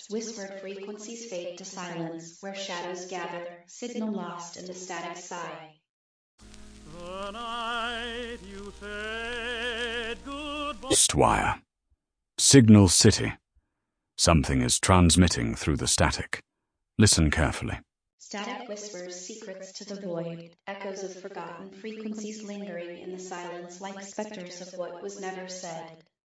whispered frequencies fade to silence, where shadows gather, signal lost in the static sigh. The night you said goodbye. Wire. Signal City. Something is transmitting through the static. Listen carefully. Static whispers secrets to the void, echoes of forgotten frequencies lingering in the silence like specters of what was never said.